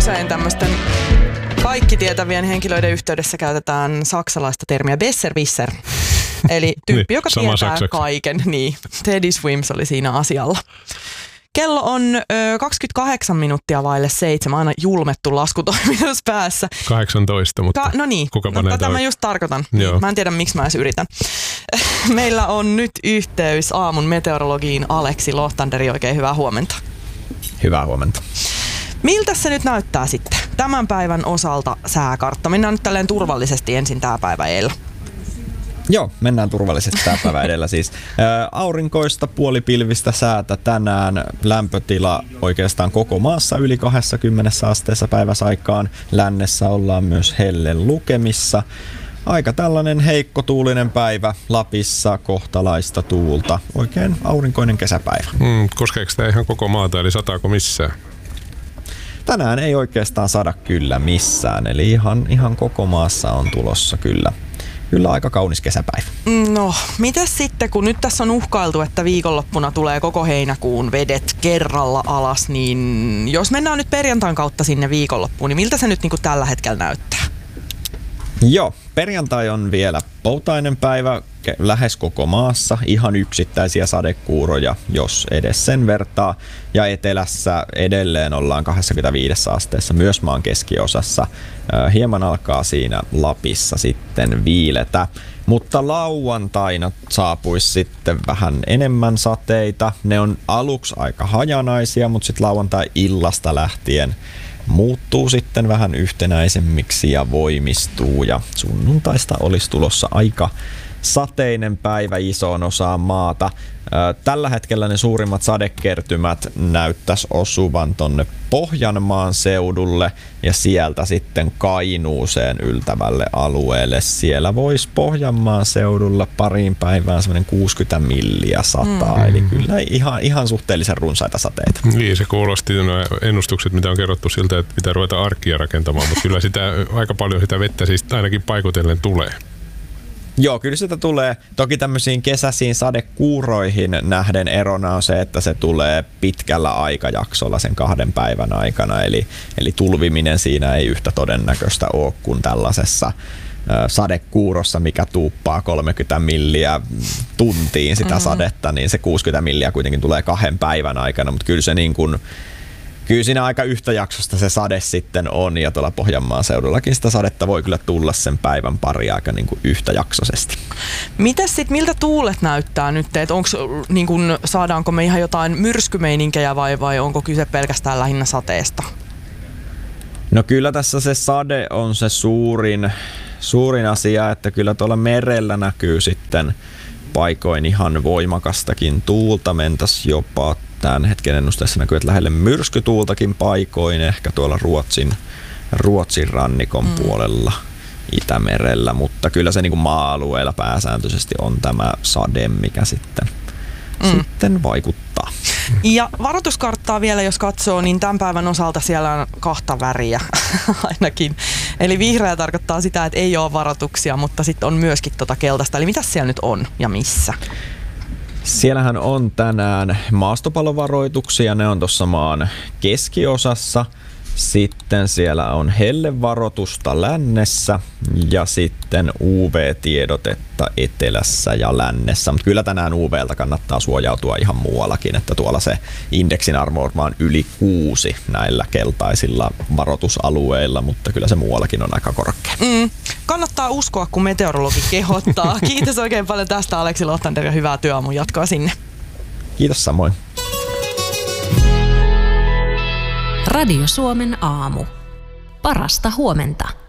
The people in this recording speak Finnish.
usein tämmöisten kaikki tietävien henkilöiden yhteydessä käytetään saksalaista termiä Besserwisser. Eli tyyppi, joka tietää saksaksi kaiken. Niin, Teddy Swims oli siinä asialla. Kello on 28 minuuttia vaille 7, aina julmettu laskutoimitus päässä. 18, mutta no niin, tätä mä just tarkoitan. Niin, mä en tiedä, miksi mä edes yritän. Meillä on nyt yhteys aamun meteorologiin Aleksi Lohtanderi. Oikein hyvää huomenta. Hyvää huomenta. Miltä se nyt näyttää sitten tämän päivän osalta sääkartta? Mennään nyt tälleen turvallisesti ensin tää päivä edellä. Joo, mennään turvallisesti tämä päivä edellä siis. Aurinkoista puolipilvistä säätä tänään, lämpötila oikeastaan koko maassa yli 20 asteessa päiväsaikaan. Lännessä ollaan myös hellen lukemissa. Aika tällainen heikko tuulinen päivä, Lapissa kohtalaista tuulta. Oikein aurinkoinen kesäpäivä. Koskeeko tämä ihan koko maata, eli sataako missään? Tänään ei oikeastaan sada kyllä missään, eli ihan koko maassa on tulossa kyllä aika kaunis kesäpäivä. No, mitäs sitten, kun nyt tässä on uhkailtu, että viikonloppuna tulee koko heinäkuun vedet kerralla alas, niin jos mennään nyt perjantain kautta sinne viikonloppuun, niin miltä se nyt niin kuin tällä hetkellä näyttää? Joo, perjantai on vielä poutainen päivä lähes koko maassa, ihan yksittäisiä sadekuuroja, jos edes sen vertaa. Ja etelässä edelleen ollaan 25 asteessa, myös maan keskiosassa. Hieman alkaa siinä Lapissa sitten viiletä, mutta lauantaina saapuisi sitten vähän enemmän sateita. Ne on aluksi aika hajanaisia, mutta sitten lauantai-illasta lähtien muuttuu sitten vähän yhtenäisemmiksi ja voimistuu, ja sunnuntaista olisi tulossa aika sateinen päivä isoon osaan maata. Tällä hetkellä ne suurimmat sadekertymät näyttäisi osuvan tonne Pohjanmaan seudulle ja sieltä sitten Kainuuseen yltävälle alueelle. Siellä voisi Pohjanmaan seudulla pariin päivään semmoinen 60 milliä sataa, eli kyllä ihan suhteellisen runsaita sateita. Niin, se kuulosti ennustukset, mitä on kerrottu siltä, että pitää ruveta arkkia rakentamaan, mutta kyllä sitä aika paljon sitä vettä siis ainakin paikotellen tulee. Joo, kyllä sitä tulee. Toki tämmöisiin kesäisiin sadekuuroihin nähden erona on se, että se tulee pitkällä aikajaksolla sen 2 päivän aikana. Eli tulviminen siinä ei yhtä todennäköistä ole kuin tällaisessa sadekuurossa, mikä tuuppaa 30 milliä tuntiin sitä sadetta, niin se 60 milliä kuitenkin tulee 2 päivän aikana, mutta kyllä se niin kuin kyllä siinä aika yhtäjaksosta se sade sitten on, ja tuolla Pohjanmaan seudullakin sitä sadetta voi kyllä tulla sen päivän pari aika niin kuin yhtäjaksoisesti. Mitäs sitten, miltä tuulet näyttää nyt? Et onks, niin kun, saadaanko me ihan jotain myrskymeininkiä vai onko kyse pelkästään lähinnä sateesta? No kyllä tässä se sade on se suurin asia, että kyllä tuolla merellä näkyy sitten paikoin ihan voimakastakin tuulta, mentäisi jopa tämän hetken ennusteessa näkyy, että lähelle myrskytuultakin paikoin, ehkä tuolla Ruotsin rannikon puolella Itämerellä, mutta kyllä se niin kuin maa-alueella pääsääntöisesti on tämä sade, mikä sitten vaikuttaa. Ja varoituskarttaa vielä, jos katsoo, niin tämän päivän osalta siellä on 2 väriä ainakin. Eli vihreä tarkoittaa sitä, että ei ole varoituksia, mutta sitten on myöskin keltaista. Eli mitä siellä nyt on ja missä? Siellähän on tänään maastopalovaroituksia, ne on tuossa maan keskiosassa. Sitten siellä on hellevaroitusta lännessä ja sitten UV-tiedotetta etelässä ja lännessä. Mutta kyllä tänään UVltä kannattaa suojautua ihan muuallakin, että tuolla se indeksin arvo on vaan yli 6 näillä keltaisilla varoitusalueilla, mutta kyllä se muuallakin on aika korkea. Kannattaa uskoa, kun meteorologi kehottaa. Kiitos oikein paljon tästä, Aleksi Lohtanderi, ja hyvää työaamun jatkoa sinne. Kiitos samoin. Radio Suomen aamu. Parasta huomenta.